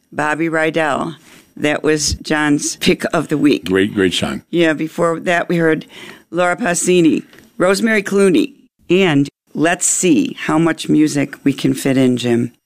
Bobby Rydell. That was John's pick of the week. Great song. Yeah, before that we heard Laura Pausini, Rosemary Clooney, and let's see how much music we can fit in, Jim.